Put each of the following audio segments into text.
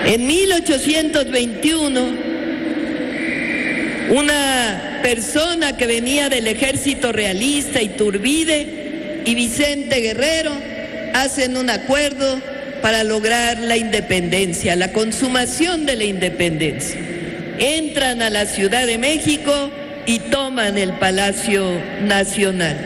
En 1821, una persona que venía del ejército realista, Iturbide y Vicente Guerrero, hacen un acuerdo para lograr la independencia, la consumación de la independencia. Entran a la Ciudad de México y toman el Palacio Nacional.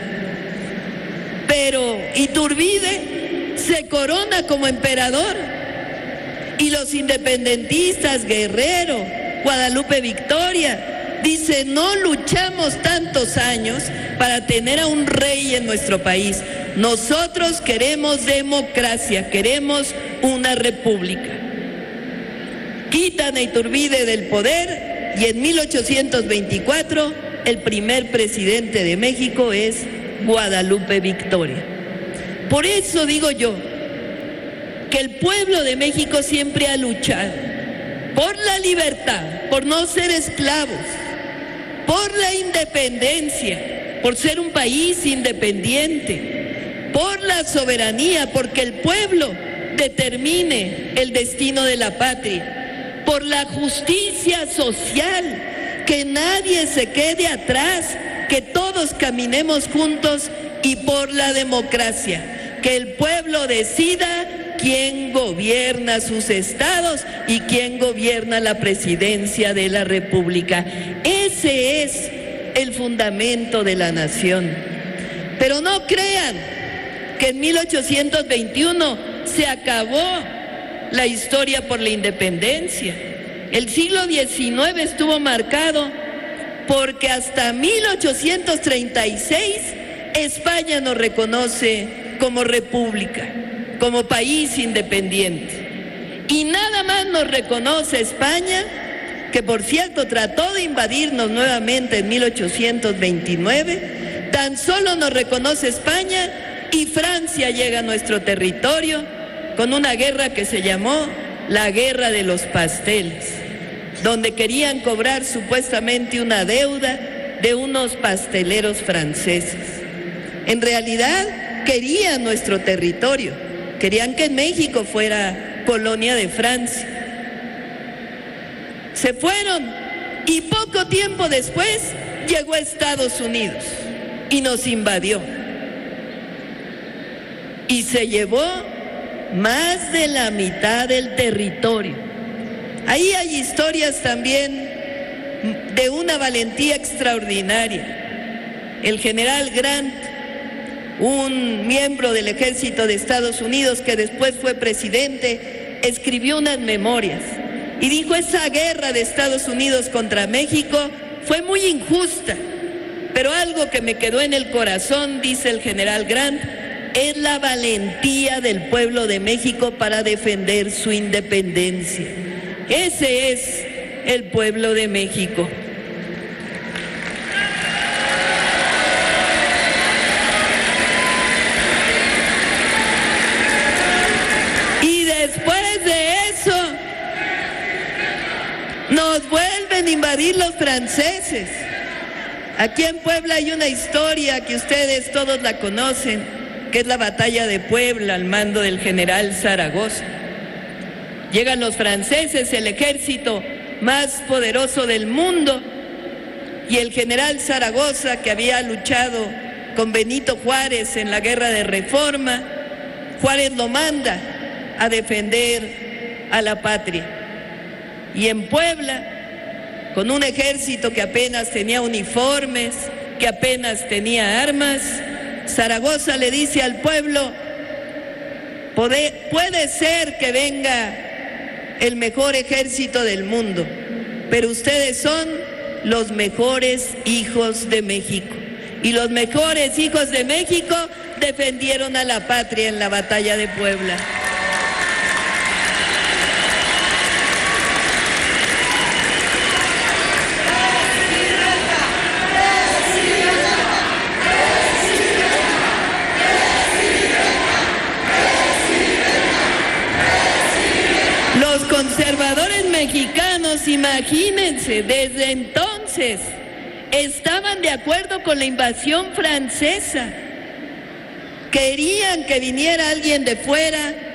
Pero Iturbide se corona como emperador y los independentistas, Guerrero, Guadalupe Victoria, dicen: no luchamos tantos años para tener a un rey en nuestro país. Nosotros queremos democracia, queremos una república. Quitan a Iturbide del poder y en 1824 el primer presidente de México es Guadalupe Victoria. Por eso digo yo que el pueblo de México siempre ha luchado por la libertad, por no ser esclavos, por la independencia, por ser un país independiente, por la soberanía, porque el pueblo determine el destino de la patria, por la justicia social, que nadie se quede atrás, que todos caminemos juntos, y por la democracia, que el pueblo decida quién gobierna sus estados y quién gobierna la presidencia de la República. Ese es el fundamento de la nación. Pero no crean que en 1821 se acabó la historia por la independencia. El siglo XIX estuvo marcado porque hasta 1836 España nos reconoce como república, como país independiente. Y nada más nos reconoce España, que por cierto trató de invadirnos nuevamente en 1829, tan solo nos reconoce España y Francia llega a nuestro territorio con una guerra que se llamó la Guerra de los Pasteles, donde querían cobrar supuestamente una deuda de unos pasteleros franceses. En realidad querían nuestro territorio, querían que México fuera colonia de Francia. Se fueron y poco tiempo después llegó a Estados Unidos y nos invadió. Y se llevó más de la mitad del territorio. Ahí hay historias también de una valentía extraordinaria. El general Grant, un miembro del ejército de Estados Unidos que después fue presidente, escribió unas memorias y dijo: esa guerra de Estados Unidos contra México fue muy injusta, pero algo que me quedó en el corazón, dice el general Grant, es la valentía del pueblo de México para defender su independencia. Ese es el pueblo de México. Y después de eso, nos vuelven a invadir los franceses. Aquí en Puebla hay una historia que ustedes todos la conocen, que es la batalla de Puebla al mando del general Zaragoza. Llegan los franceses, el ejército más poderoso del mundo, y el general Zaragoza, que había luchado con Benito Juárez en la Guerra de Reforma, Juárez lo manda a defender a la patria. Y en Puebla, con un ejército que apenas tenía uniformes, que apenas tenía armas, Zaragoza le dice al pueblo: puede ser que venga el mejor ejército del mundo, pero ustedes son los mejores hijos de México. Y los mejores hijos de México defendieron a la patria en la batalla de Puebla. Los conservadores mexicanos, imagínense, desde entonces estaban de acuerdo con la invasión francesa. Querían que viniera alguien de fuera